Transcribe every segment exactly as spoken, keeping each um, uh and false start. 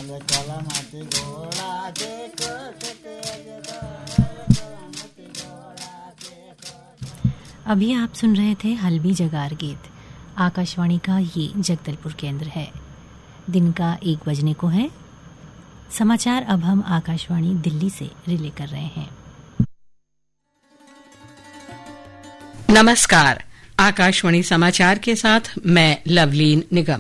अभी आप सुन रहे थे हल्बी जगार गीत। आकाशवाणी का ये जगदलपुर केंद्र है। दिन का एक बजने को है। समाचार अब हम आकाशवाणी दिल्ली से रिले कर रहे हैं। नमस्कार, आकाशवाणी समाचार के साथ मैं लवलीन निगम।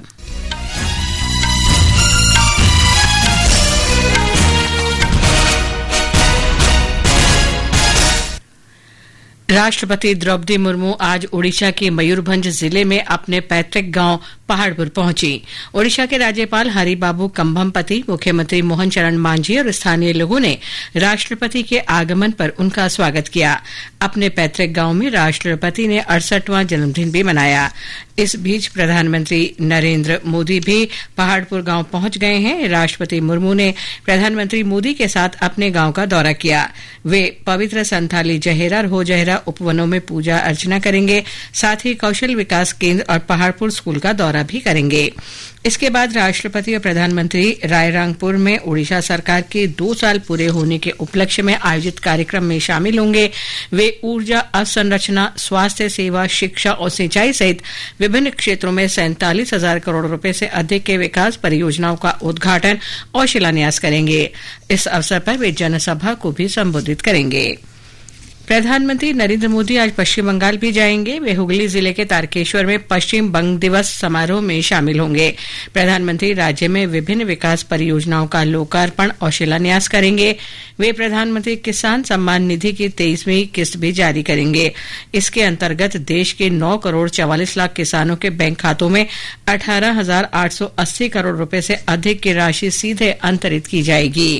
राष्ट्रपति द्रौपदी मुर्मू आज ओडिशा के मयूरभंज जिले में अपने पैतृक गांव पहाड़पुर पहुंची। ओडिशा के राज्यपाल हरिबाबू कंभमपति, मुख्यमंत्री मोहन चरण मांझी और स्थानीय लोगों ने राष्ट्रपति के आगमन पर उनका स्वागत किया। अपने पैतृक गांव में राष्ट्रपति ने अड़सठवां जन्मदिन भी मनाया। इस बीच प्रधानमंत्री नरेंद्र मोदी भी पहाड़पुर गांव पहुंच गए हैं। राष्ट्रपति मुर्मू ने प्रधानमंत्री मोदी के साथ अपने गांव का दौरा किया। वे पवित्र संथाली जहेरा और हो जहेरा उपवनों में पूजा अर्चना करेंगे। साथ ही कौशल विकास केंद्र और पहाड़पुर स्कूल का दौरा भी करेंगे। इसके बाद राष्ट्रपति और प्रधानमंत्री रायरंगपुर में ओडिशा सरकार के दो साल पूरे होने के उपलक्ष्य में आयोजित कार्यक्रम में शामिल होंगे। वे ऊर्जा, अवसंरचना, स्वास्थ्य सेवा, शिक्षा और सिंचाई सहित विभिन्न क्षेत्रों में सैंतालीस हजार करोड़ रुपए से अधिक के विकास परियोजनाओं का उद्घाटन और शिलान्यास करेंगे। इस अवसर पर वे जनसभा को भी संबोधित करेंगे। प्रधानमंत्री नरेंद्र मोदी आज पश्चिम बंगाल भी जाएंगे। वे हुगली जिले के तारकेश्वर में पश्चिम बंग दिवस समारोह में शामिल होंगे। प्रधानमंत्री राज्य में विभिन्न विकास परियोजनाओं का लोकार्पण और शिलान्यास करेंगे। वे प्रधानमंत्री किसान सम्मान निधि की तेईसवीं किस्त भी जारी करेंगे। इसके अंतर्गत देश के नौ करोड़ चवालीस लाख किसानों के बैंक खातों में अठारह हजार आठ सौ अस्सी करोड़ रुपए से अधिक की राशि सीधे अंतरित की जाएगी।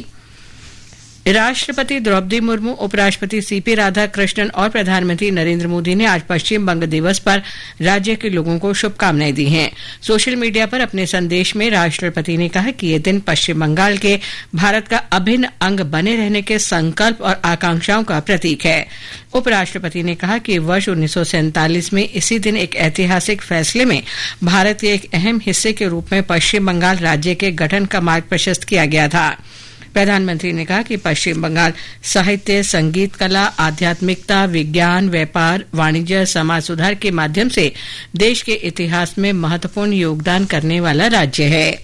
राष्ट्रपति द्रौपदी मुर्मू, उपराष्ट्रपति सीपी राधाकृष्णन और प्रधानमंत्री नरेंद्र मोदी ने आज पश्चिम बंग दिवस पर राज्य के लोगों को शुभकामनाएं दी हैं। सोशल मीडिया पर अपने संदेश में राष्ट्रपति ने कहा कि यह दिन पश्चिम बंगाल के भारत का अभिन्न अंग बने रहने के संकल्प और आकांक्षाओं का प्रतीक है। उपराष्ट्रपति ने कहा कि वर्ष उन्नीस सौ सैंतालीस में इसी दिन एक ऐतिहासिक फैसले में भारत के एक अहम हिस्से के रूप में पश्चिम बंगाल राज्य के गठन का मार्ग प्रशस्त किया गया था। प्रधानमंत्री ने कहा कि पश्चिम बंगाल साहित्य, संगीत, कला, आध्यात्मिकता, विज्ञान, व्यापार, वाणिज्य, समाज सुधार के माध्यम से देश के इतिहास में महत्वपूर्ण योगदान करने वाला राज्य है।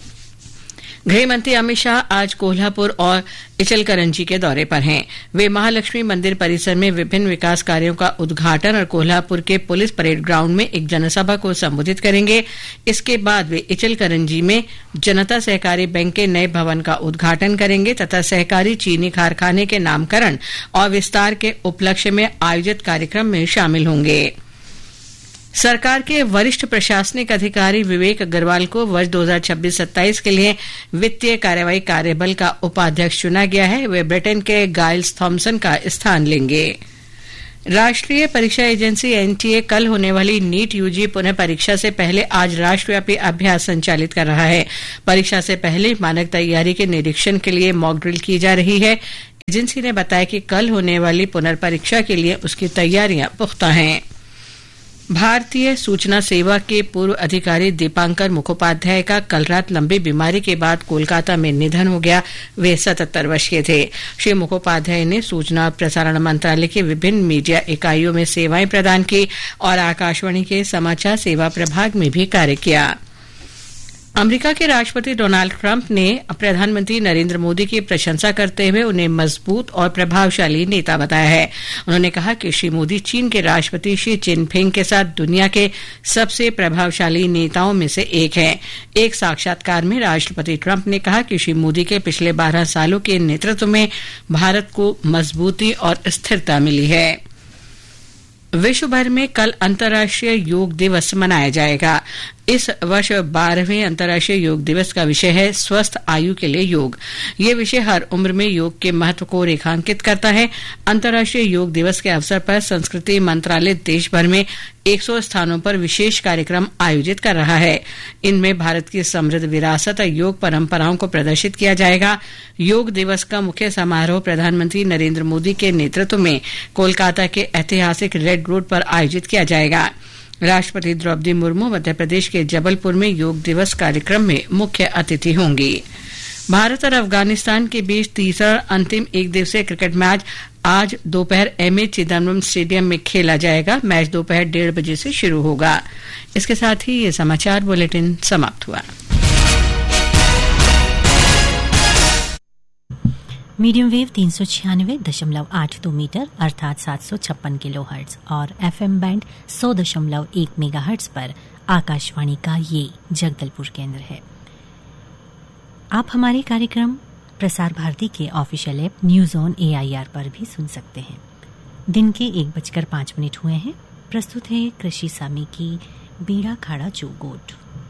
गृह मंत्री अमित शाह आज कोल्हापुर और इचलकरंजी के दौरे पर हैं। वे महालक्ष्मी मंदिर परिसर में विभिन्न विकास कार्यों का उद्घाटन और कोल्हापुर के पुलिस परेड ग्राउंड में एक जनसभा को संबोधित करेंगे। इसके बाद वे इचलकरंजी में जनता सहकारी बैंक के नए भवन का उद्घाटन करेंगे तथा सहकारी चीनी कारखाने के नामकरण और विस्तार के उपलक्ष्य में आयोजित कार्यक्रम में शामिल होंगे। सरकार के वरिष्ठ प्रशासनिक अधिकारी विवेक अग्रवाल को वर्ष दो हज़ार छब्बीस सत्ताईस के लिए वित्तीय कार्रवाई कार्यबल का उपाध्यक्ष चुना गया है। वे ब्रिटेन के गाइल्स थॉमसन का स्थान लेंगे। राष्ट्रीय परीक्षा एजेंसी एनटीए कल होने वाली नीट यूजी पुनः परीक्षा से पहले आज राष्ट्रव्यापी अभ्यास संचालित कर रहा है। परीक्षा से पहले मानक तैयारी के निरीक्षण के लिए मॉक ड्रिल की जा रही है। एजेंसी ने बताया कि कल होने वाली पुनर्परीक्षा के लिए उसकी तैयारियां पुख्ता हैं। भारतीय सूचना सेवा के पूर्व अधिकारी दीपांकर मुखोपाध्याय का कल रात लंबी बीमारी के बाद कोलकाता में निधन हो गया। वे सतहत्तर वर्ष के थे। श्री मुखोपाध्याय ने सूचना और प्रसारण मंत्रालय के विभिन्न मीडिया इकाइयों में सेवाएं प्रदान की और आकाशवाणी के समाचार सेवा प्रभाग में भी कार्य किया। अमेरिका के राष्ट्रपति डोनाल्ड ट्रंप ने प्रधानमंत्री नरेंद्र मोदी की प्रशंसा करते हुए उन्हें मजबूत और प्रभावशाली नेता बताया है। उन्होंने कहा कि श्री मोदी चीन के राष्ट्रपति शी जिनपिंग के साथ दुनिया के सबसे प्रभावशाली नेताओं में से एक हैं। एक साक्षात्कार में राष्ट्रपति ट्रंप ने कहा कि श्री मोदी के पिछले बारह सालों के नेतृत्व में भारत को मजबूती और स्थिरता मिली है। विश्व भर में कल अंतर्राष्ट्रीय योग दिवस मनाया जाएगा। इस वर्ष बारहवें अंतर्राष्ट्रीय योग दिवस का विषय है स्वस्थ आयु के लिए योग। ये विषय हर उम्र में योग के महत्व को रेखांकित करता है। अंतर्राष्ट्रीय योग दिवस के अवसर पर संस्कृति मंत्रालय देश भर में सौ स्थानों पर विशेष कार्यक्रम आयोजित कर रहा है। इनमें भारत की समृद्ध विरासत और योग परंपराओं को प्रदर्शित किया जाएगा। योग दिवस का मुख्य समारोह प्रधानमंत्री नरेंद्र मोदी के नेतृत्व में कोलकाता के ऐतिहासिक रेड रोड पर आयोजित किया जाएगा। राष्ट्रपति द्रौपदी मुर्मू मध्य प्रदेश के जबलपुर में योग दिवस कार्यक्रम में मुख्य अतिथि होंगी। भारत और अफगानिस्तान के बीच तीसरा अंतिम एक दिवसीय क्रिकेट मैच आज दोपहर एमए चिदम्बरम स्टेडियम में खेला जाएगा। मैच दोपहर डेढ़ बजे से शुरू होगा। इसके साथ ही ये समाचार बुलेटिन समाप्त हुआ। मीडियम वेव तीन सौ छियानवे दशमलव आठ दो मीटर अर्थात सात सौ छप्पन किलो हर्ट्ज और एफएम बैंड सौ दशमलव एक मेगा हर्ट्ज पर आकाशवाणी का ये जगदलपुर केंद्र है। आप हमारे कार्यक्रम प्रसार भारती के official app news on AIR पर भी सुन सकते हैं। दिन के एक बजकर पांच मिनट हुए हैं। प्रस्तुत है कृषि सामी की बीड़ा खाड़ा चूगोट।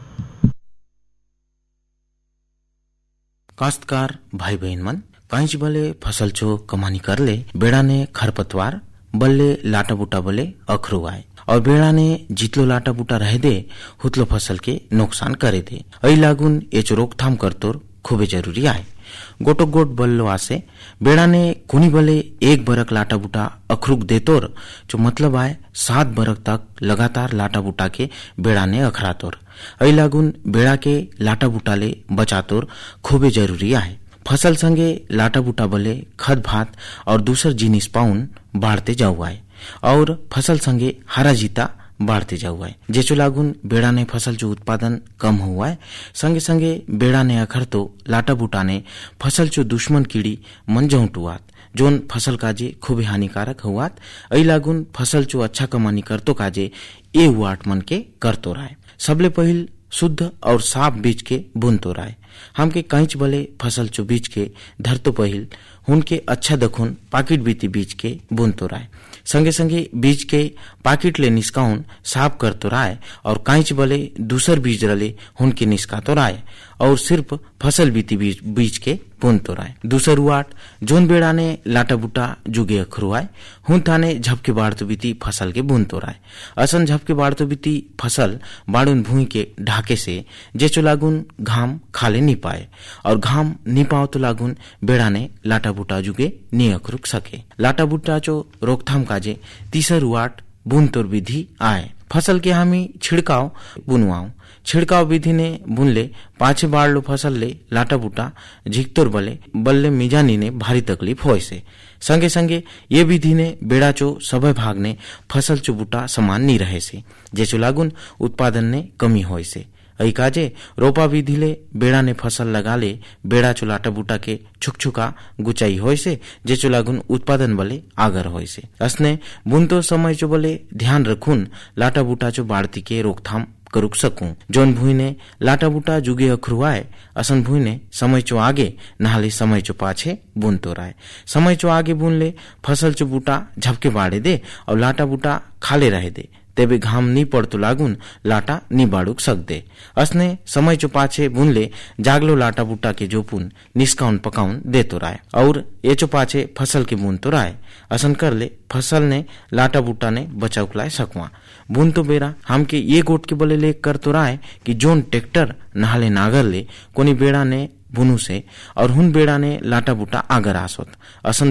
काश्तकार भाई बहन मन कांच बले फसल चो कमानी कर ले बेड़ा ने खरपतवार बल्ले लाटा बूटा बले अखरू आए और बेड़ा ने जितलो लाटा बूटा रह दे हुतलो फसल के नुकसान करे दे। ऐ लागून एच रोकथाम करतोर खूबे जरूरी आए। गोटो गोट बल्लो आसे बेड़ा ने कुनी बले एक बरक लाटा बूटा अखरुक देतोर जो मतलब आए सात बरक तक लगातार लाटा बूटा के बेड़ा ने अखरातोर। ऐ लागून बेड़ा के लाटा बूटा ले बचातोर खूबे जरूरी आए। फसल संगे लाटा बूटा बले खद भात और दूसर जिनिस पाउन बाढ़ते जाऊ आए और फसल संगे हरा जीता बाढ़ते जाऊ आए। जेचो लागून बेड़ा ने फसल चो उत्पादन कम हुआ है। संगे संगे बेड़ा ने अखर तो लाटा बूटा ने फसल चो दुश्मन कीड़ी मन जौटुआत जोन फसल काजे खूबे हानिकारक हुआत। ऐ लागून फसल चो अच्छा कमानी करतो काजे ए वाट मन के करतो राय। सबले पहिल शुद्ध और साफ बीज के बुनतो राय। हमके कांच बले फसल चो बीज के धरतो पहिल उनके अच्छा दखुन पाकिट बीती बीज के बुनतो राय। संगे संगे बीज के पाकिट ले निष्काउन साफ करतो राय और कांच बले दूसर बीज रले उनके निष्कातो राय और सिर्फ फसल बीती बीज, बीज के बुनतो राय। दूसर वाट जोन बेड़ा ने लाटा बूटा जुगे अखरुआय हुन थाने झपके बाढ़तो बीती फसल के बुनतो राय। असन झपके बाढ़तो बीती फसल बाड़ुन भूमि के ढाके से जेचो लागून घाम खाले नी पाए और घाम नी पाओ तो लागून बेड़ा ने लाटा बूटा जुगे नी अखरुक सके। लाटा बूटा चो रोकथाम काजे तीसर वाट बुनतोर विधि आए। फसल के हामी छिड़काव बुनवाऊ। छिड़काव विधि ने बुनले पाछे बाढ़ फसल ले लाटा बूटा झिकतोर बले बल्ले मिजानी ने भारी तकलीफ होय से। संगे संगे ये विधि ने बेड़ा चो सभय भाग ने फसल चो बूटा समान नी रहे से जेचो लागून उत्पादन ने कमी होय से। ऐ काजे रोपा विधि ले बेड़ा ने फसल लगा ले बेड़ा चो लाटा बूटा के छुकछुका गुचाई होय से जेचो लागून उत्पादन बले आगर होय से। असने बुनतो समय चो बले ध्यान रखून लाटा बूटा चो बाढ़ती के रोकथाम करुक सकूं। जोन भूई ने लाटा बूटा जुगे अखरुआए असन भूई ने समय चो आगे नहाले समय चो पाछे बुनतो राय। समय चो आगे बुन ले फसल चो बूटा झपके बाड़े दे और लाटा बूटा खाले रहे दे तेबे घाम नी पड़तो लागून लाटा नी बाड़ुक सक दे। असने समय चो पाछे बुन ले जागलो लाटा बूटा के जोपुन निष्काउन पकाउन देतो राय और ये चो पाछे फसल के बुन तो राय। असन कर ले फसल ने लाटा बूटा ने बचाव लाए सकवा। बुन तो बेरा हमके ये गोट के बले ले कर तो राय कि जोन ट्रैक्टर नहाले नागर ले कोनी बेड़ा ने बुनु से और हुन बेड़ा ने लाटा बूटा आगर आसोत। असन